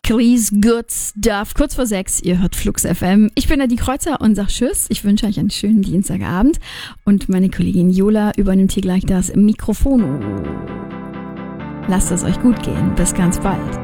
Kelly's Good Stuff. Kurz vor 6, ihr hört Flux FM. Ich bin Nadine Kreuzer und sag Tschüss. Ich wünsche euch einen schönen Dienstagabend. Und meine Kollegin Jola übernimmt hier gleich das Mikrofon. Lasst es euch gut gehen. Bis ganz bald.